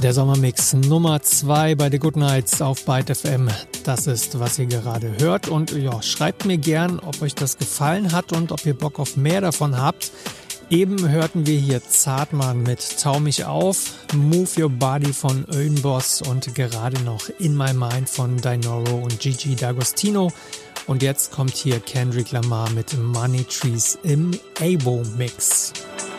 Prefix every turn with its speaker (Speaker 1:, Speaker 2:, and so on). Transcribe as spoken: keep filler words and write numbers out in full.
Speaker 1: Der Sommermix Nummer zwei bei The Good Nights auf Byte F M. Das ist, was ihr gerade hört. Und ja, schreibt mir gern, ob euch das gefallen hat und ob ihr Bock auf mehr davon habt. Eben hörten wir hier Zartmann mit Tau mich auf, Move Your Body von Ödenboss und gerade noch In My Mind von Dinoro und Gigi D'Agostino. Und jetzt kommt hier Kendrick Lamar mit Money Trees im A B O Mix.